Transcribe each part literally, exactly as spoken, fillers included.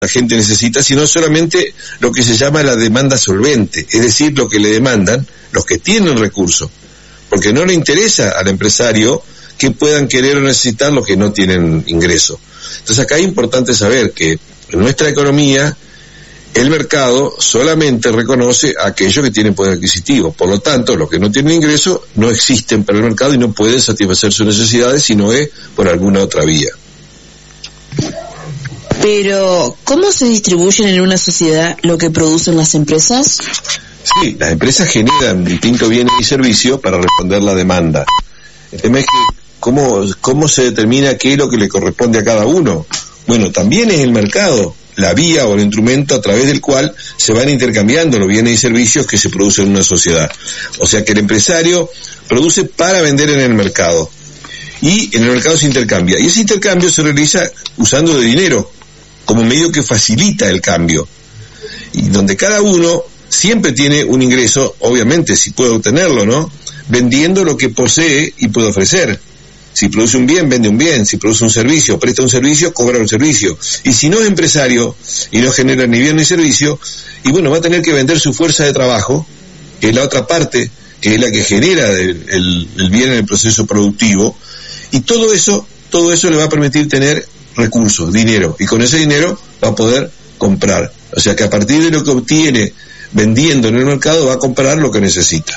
la gente necesita, sino solamente lo que se llama la demanda solvente, es decir, lo que le demandan los que tienen recursos, porque no le interesa al empresario que puedan querer o necesitar los que no tienen ingreso. Entonces acá es importante saber que en nuestra economía el mercado solamente reconoce a aquellos que tienen poder adquisitivo. Por lo tanto, los que no tienen ingreso no existen para el mercado y no pueden satisfacer sus necesidades, sino es por alguna otra vía. Pero, ¿cómo se distribuyen en una sociedad lo que producen las empresas? Sí, las empresas generan distintos bienes y servicios para responder a la demanda. El tema es que, ¿cómo, cómo se determina qué es lo que le corresponde a cada uno? Bueno, también es el mercado la vía o el instrumento a través del cual se van intercambiando los bienes y servicios que se producen en una sociedad. O sea que el empresario produce para vender en el mercado y en el mercado se intercambia, y ese intercambio se realiza usando de dinero como medio que facilita el cambio, y donde cada uno siempre tiene un ingreso, obviamente si puede obtenerlo, ¿no?, vendiendo lo que posee y puede ofrecer. Si produce un bien, vende un bien. Si produce un servicio, presta un servicio, cobra un servicio. Y si no es empresario y no genera ni bien ni servicio, y bueno, va a tener que vender su fuerza de trabajo, que es la otra parte, que es la que genera el, el, el bien en el proceso productivo, y todo eso, todo eso le va a permitir tener recursos, dinero, y con ese dinero va a poder comprar. O sea que a partir de lo que obtiene vendiendo en el mercado va a comprar lo que necesita.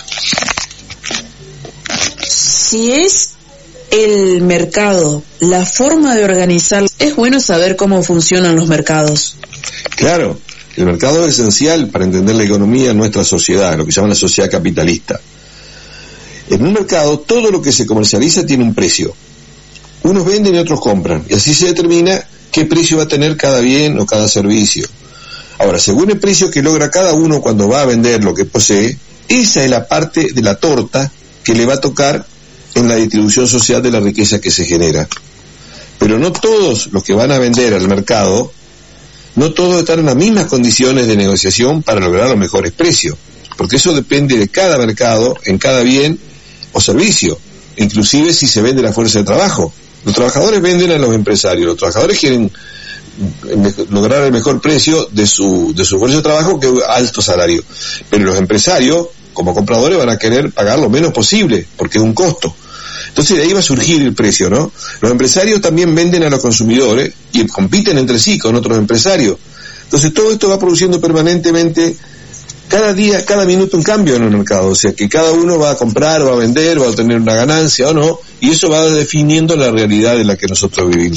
Si es el mercado la forma de organizar, es bueno saber cómo funcionan los mercados. Claro, el mercado es esencial para entender la economía en nuestra sociedad, lo que se llama la sociedad capitalista. En un mercado todo lo que se comercializa tiene un precio. Unos venden y otros compran, y así se determina qué precio va a tener cada bien o cada servicio. Ahora, según el precio que logra cada uno cuando va a vender lo que posee, esa es la parte de la torta que le va a tocar en la distribución social de la riqueza que se genera. Pero no todos los que van a vender al mercado, no todos están en las mismas condiciones de negociación para lograr los mejores precios, porque eso depende de cada mercado, en cada bien o servicio, inclusive si se vende la fuerza de trabajo. Los trabajadores venden a los empresarios, los trabajadores quieren lograr el mejor precio de su, de su fuerza de trabajo, que es alto salario, pero los empresarios como compradores van a querer pagar lo menos posible, porque es un costo. Entonces de ahí va a surgir el precio, ¿no? Los empresarios también venden a los consumidores y compiten entre sí con otros empresarios. Entonces todo esto va produciendo permanentemente, cada día, cada minuto un cambio en el mercado. O sea que cada uno va a comprar, va a vender, va a obtener una ganancia o no, y eso va definiendo la realidad en la que nosotros vivimos.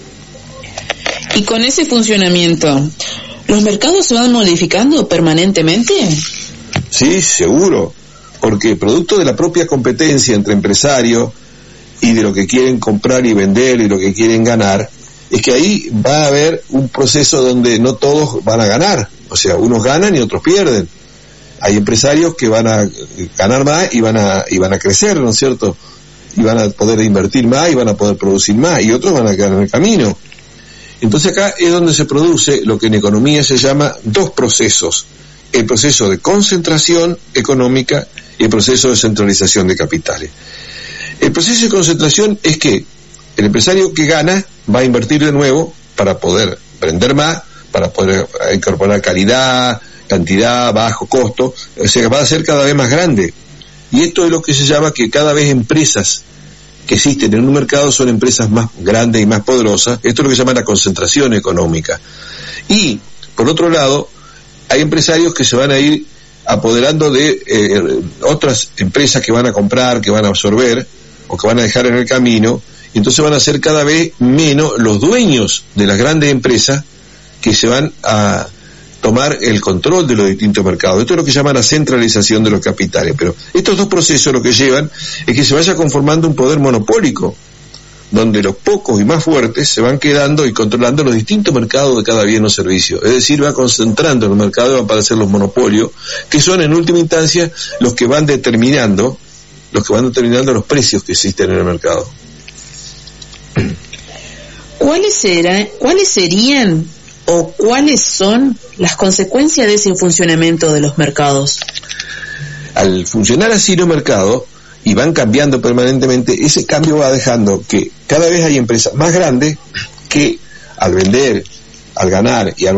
Y con ese funcionamiento, ¿los mercados se van modificando permanentemente? Sí, seguro, porque producto de la propia competencia entre empresarios y de lo que quieren comprar y vender y lo que quieren ganar, es que ahí va a haber un proceso donde no todos van a ganar, o sea, unos ganan y otros pierden. Hay empresarios que van a ganar más y van a y van a crecer, ¿no es cierto? Y van a poder invertir más y van a poder producir más, y otros van a quedar en el camino. Entonces acá es donde se produce lo que en economía se llama dos procesos: el proceso de concentración económica y el proceso de centralización de capitales. El proceso de concentración es que el empresario que gana va a invertir de nuevo para poder vender más, para poder incorporar calidad, cantidad, bajo costo, o sea, va a ser cada vez más grande. Y esto es lo que se llama que cada vez empresas que existen en un mercado son empresas más grandes y más poderosas. Esto es lo que se llama la concentración económica. Y, por otro lado, hay empresarios que se van a ir apoderando de eh, otras empresas que van a comprar, que van a absorber o que van a dejar en el camino, y entonces van a ser cada vez menos los dueños de las grandes empresas que se van a tomar el control de los distintos mercados. Esto es lo que se llama la centralización de los capitales. Pero estos dos procesos lo que llevan es que se vaya conformando un poder monopólico, donde los pocos y más fuertes se van quedando y controlando los distintos mercados de cada bien o servicio. Es decir, va concentrando en el mercado y van a aparecer los monopolios, que son en última instancia los que van determinando, los que van determinando los precios que existen en el mercado. ¿Cuáles serán, cuáles serían o cuáles son las consecuencias de ese funcionamiento de los mercados? Al funcionar así los mercados, y van cambiando permanentemente, ese cambio va dejando que cada vez hay empresas más grandes que al vender al ganar y al